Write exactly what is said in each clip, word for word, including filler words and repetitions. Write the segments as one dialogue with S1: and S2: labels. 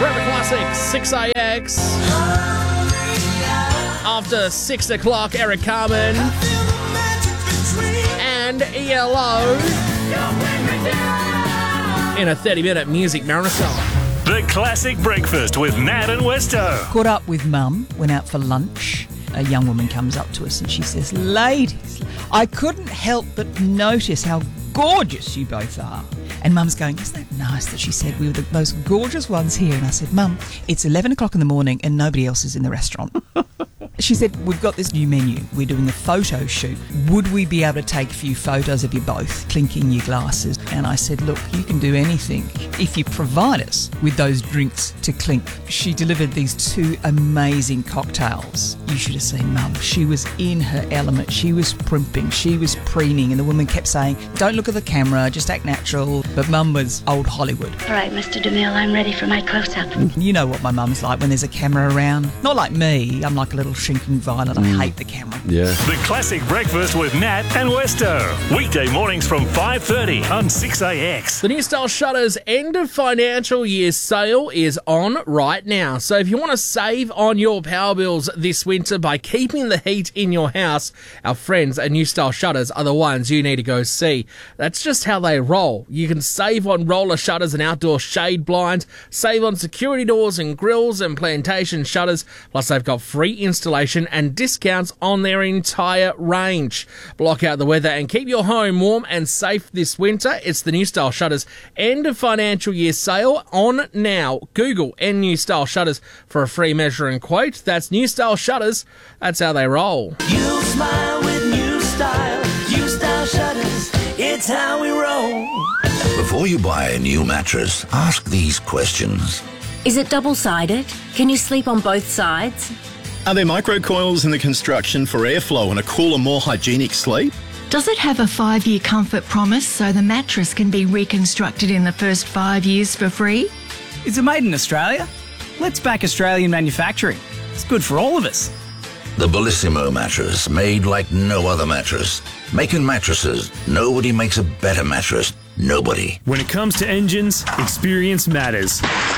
S1: Forever Classic, six A X. After six o'clock, Eric Carmen and E L O in a thirty-minute music marathon.
S2: The Classic Breakfast with Nat and Westo.
S3: Caught up with Mum, went out for lunch. A young woman comes up to us and she says, "Ladies, I couldn't help but notice how gorgeous you both are." And Mum's going, "Isn't that nice that she said we were the most gorgeous ones here?" And I said, "Mum, it's eleven o'clock in the morning and nobody else is in the restaurant." She said, "We've got this new menu. We're doing a photo shoot. Would we be able to take a few photos of you both clinking your glasses?" And I said, "Look, you can do anything if you provide us with those drinks to clink." She delivered these two amazing cocktails. You should have seen Mum. She was in her element. She was primping. She was preening. And the woman kept saying, "Don't look at the camera, just act natural." But Mum was old Hollywood.
S4: All right, Mister DeMille, I'm ready for my close-up.
S3: You know what my mum's like when there's a camera around. Not like me. I'm like a little shrinking violet. I hate the camera.
S1: Yeah.
S2: The Classic Breakfast with Nat and Westo. Weekday mornings from five thirty on six A X.
S1: The New Style Shutters end of financial year sale is on right now. So if you want to save on your power bills this winter by keeping the heat in your house, our friends at New Style Shutters are the ones you need to go see. That's just how they roll. You can save on roller shutters and outdoor shade blinds, save on security doors and grills and plantation shutters, plus they've got free installation and discounts on their entire range. Block out the weather and keep your home warm and safe this winter. It's the New Style Shutters end of financial year sale on now. Google N New Style Shutters for a free measure and quote. That's New Style Shutters. That's how they roll.
S5: You smile with New Style. New Style Shutters. It's how we roll.
S6: Before you buy a new mattress, ask these questions.
S4: Is it double-sided? Can you sleep on both sides?
S7: Are there microcoils in the construction for airflow and a cooler, more hygienic sleep?
S8: Does it have a five-year comfort promise so the mattress can be reconstructed in the first five years for free?
S9: Is it made in Australia? Let's back Australian manufacturing. It's good for all of us.
S6: The Bellissimo mattress, made like no other mattress. Making mattresses, nobody makes a better mattress. Nobody.
S2: When it comes to engines, experience matters.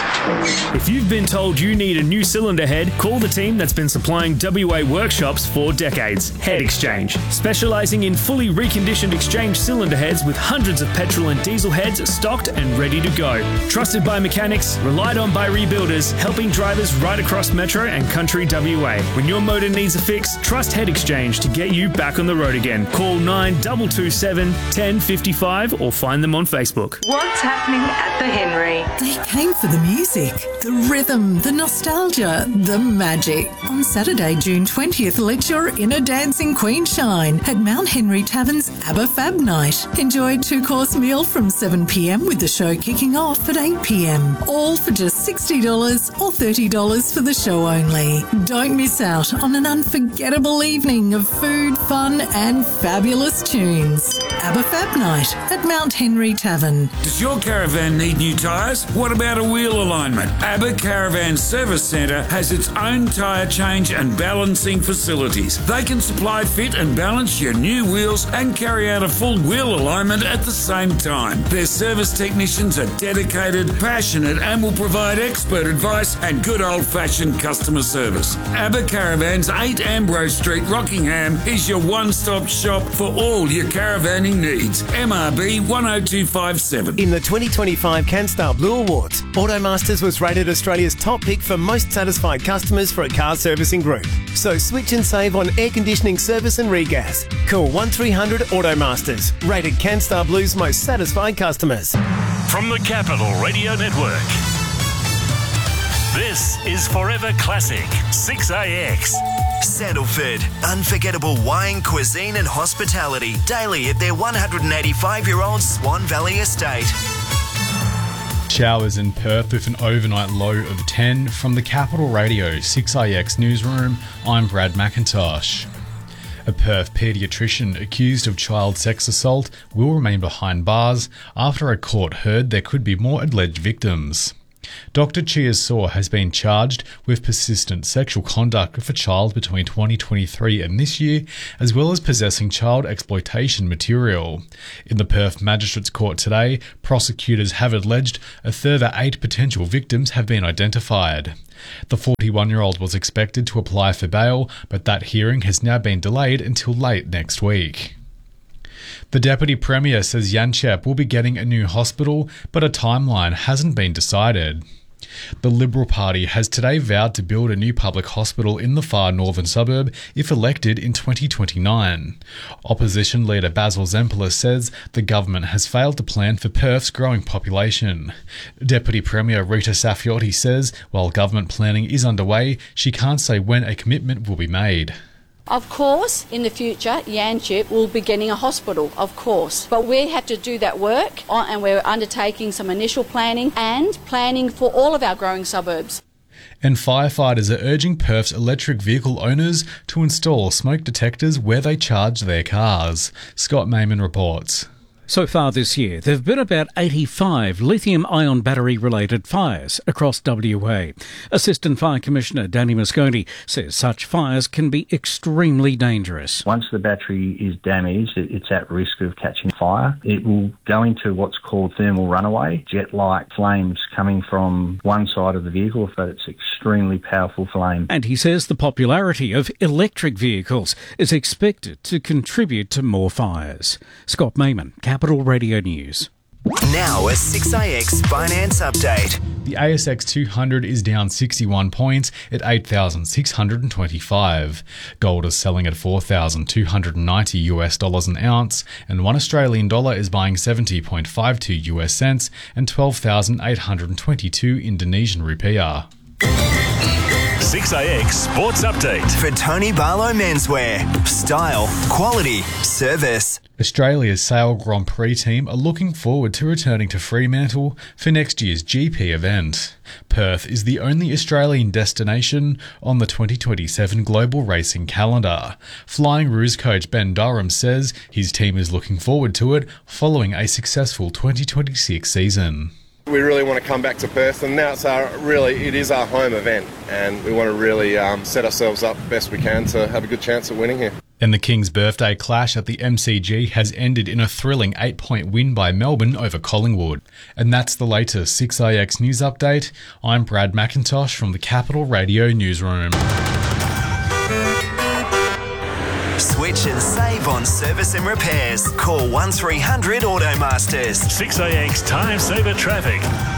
S2: If you've been told you need a new cylinder head, call the team that's been supplying W A workshops for decades, Head Exchange. Specialising in fully reconditioned exchange cylinder heads with hundreds of petrol and diesel heads stocked and ready to go. Trusted by mechanics, relied on by rebuilders, helping drivers right across Metro and Country W A. When your motor needs a fix, trust Head Exchange to get you back on the road again. Call nine two two seven, one zero five five or find them on Facebook.
S10: What's happening at the Henry?
S11: They came for the music, the rhythm, the nostalgia, the magic. On Saturday, June twentieth, let your inner dancing queen shine at Mount Henry Tavern's ABBA Fab Night. Enjoy a two-course meal from seven p m with the show kicking off at eight p m. All for just sixty dollars or thirty dollars for the show only. Don't miss out on an unforgettable evening of food, fun and fabulous tunes. ABBA Fab Night at Mount Henry Tavern.
S12: Does your caravan need new tyres? What about a wheel alignment? ABBA Caravan Service Centre has its own tyre change and balancing facilities. They can supply, fit and balance your new wheels and carry out a full wheel alignment at the same time. Their service technicians are dedicated, passionate and will provide expert advice and good old-fashioned customer service. ABBA Caravans, eight Ambrose Street, Rockingham is your one-stop shop for all your caravanning needs. M R B one oh two five seven.
S13: In the twenty twenty-five CanStar Blue Awards, Automasters was rated Australia's top pick for most satisfied customers for a car servicing group. So switch and save on air conditioning service and regas. Call one three hundred Automasters, rated CanStar Blue's most satisfied customers.
S2: From the Capital Radio Network, this is Forever Classic, six A X.
S14: Sandalford, unforgettable wine, cuisine and hospitality daily at their one hundred eighty-five-year-old Swan Valley estate.
S15: Showers in Perth with an overnight low of ten. From the Capital Radio six A X newsroom, I'm Brad McIntosh. A Perth paediatrician accused of child sex assault will remain behind bars after a court heard there could be more alleged victims. Doctor Chiasaw has been charged with persistent sexual conduct of a child between twenty twenty-three and this year, as well as possessing child exploitation material. In the Perth Magistrates Court today, prosecutors have alleged a further eight potential victims have been identified. The forty-one-year-old was expected to apply for bail, but that hearing has now been delayed until late next week. The Deputy Premier says Yanchep will be getting a new hospital, but a timeline hasn't been decided. The Liberal Party has today vowed to build a new public hospital in the far northern suburb if elected in twenty twenty-nine. Opposition leader Basil Zempilas says the government has failed to plan for Perth's growing population. Deputy Premier Rita Saffioti says while government planning is underway, she can't say when a commitment will be made.
S16: Of course, in the future, Yanchep will be getting a hospital, of course. But we have to do that work, and we're undertaking some initial planning and planning for all of our growing suburbs.
S15: And firefighters are urging Perth's electric vehicle owners to install smoke detectors where they charge their cars. Scott Mayman reports.
S17: So far this year, there have been about eighty-five lithium-ion battery-related fires across W A. Assistant Fire Commissioner Danny Mosconi says such fires can be extremely dangerous.
S18: Once the battery is damaged, it's at risk of catching fire. It will go into what's called thermal runaway, jet-like flames coming from one side of the vehicle, but it's extremely powerful flame.
S17: And he says the popularity of electric vehicles is expected to contribute to more fires. Scott Mayman, Capital Radio News.
S14: Now a six A X finance update.
S15: The A S X two hundred is down sixty-one points at eight thousand six hundred twenty-five. Gold is selling at four thousand two hundred ninety US dollars an ounce, and one Australian dollar is buying seventy point five two US cents and twelve thousand eight hundred twenty-two Indonesian rupiah.
S14: six A X Sports Update. For Tony Barlow Menswear. Style, quality, service.
S15: Australia's Sail Grand Prix team are looking forward to returning to Fremantle for next year's G P event. Perth is the only Australian destination on the twenty twenty-seven global racing calendar. Flying Roos coach Ben Durham says his team is looking forward to it following a successful twenty twenty-six season.
S19: We really want to come back to Perth, and now it's our really it is our home event, and we want to really um, set ourselves up best we can to have a good chance at winning here.
S15: And the King's birthday clash at the M C G has ended in a thrilling eight-point win by Melbourne over Collingwood. And that's the latest six A X News Update. I'm Brad McIntosh from the Capital Radio Newsroom.
S14: Switch and save on service and repairs. Call one three hundred Automasters.
S20: six A X Time Saver Traffic.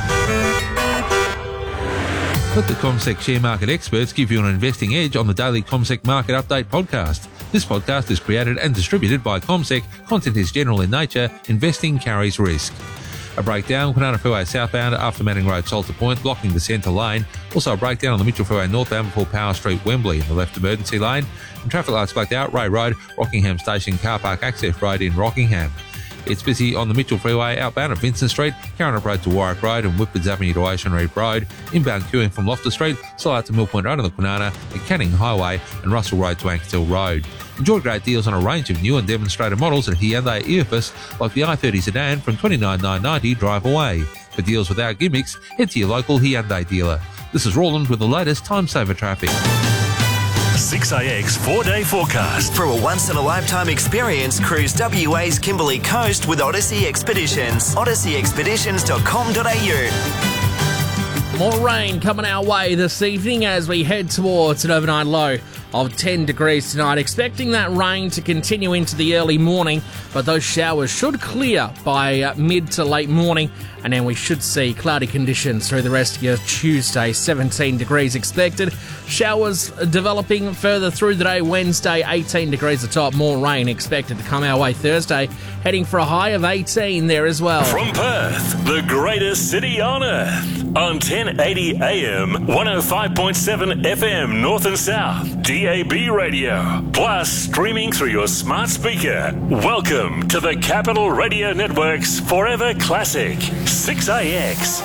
S21: Let the CommSec share market experts give you an investing edge on the daily CommSec Market Update podcast. This podcast is created and distributed by CommSec. Content is general in nature. Investing carries risk. A breakdown, Kwinana Freeway southbound after Manning Road, Salter Point, blocking the centre lane. Also a breakdown on the Mitchell Freeway northbound before Power Street, Wembley, in the left emergency lane. And traffic lights blacked out, Ray Road, Rockingham Station, Car Park Access Road in Rockingham. It's busy on the Mitchell Freeway outbound at Vincent Street, Karrinyup Road to Warwick Road and Whitwards Avenue to Ocean Reef Road. Inbound queuing from Loftus Street, slow out to Mill Point Road on the Kwinana, and Canning Highway and Russell Road to Ankershill Road. Enjoy great deals on a range of new and demonstrator models at Hyundai Eofus, like the i thirty sedan from twenty-nine thousand nine hundred ninety drive away. For deals without gimmicks, head to your local Hyundai dealer. This is Roland with the latest time saver traffic.
S20: six A X four-day forecast.
S14: For a once-in-a-lifetime experience, cruise W A's Kimberley Coast with Odyssey Expeditions. odyssey expeditions dot com dot a u.
S1: More rain coming our way this evening as we head towards an overnight low of ten degrees tonight. Expecting that rain to continue into the early morning, but those showers should clear by uh, mid to late morning, and then we should see cloudy conditions through the rest of your Tuesday. seventeen degrees expected. Showers developing further through the day. Wednesday, eighteen degrees atop. More rain expected to come our way Thursday, heading for a high of eighteen there as well.
S20: From Perth, the greatest city on earth, on ten eighty A M, one oh five point seven F M North and South, D A B radio, plus streaming through your smart speaker. Welcome to the Capital Radio Network's Forever Classic, six A X.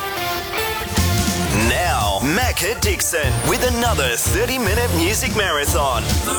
S14: Now, Macca Dixon with another thirty-minute music marathon.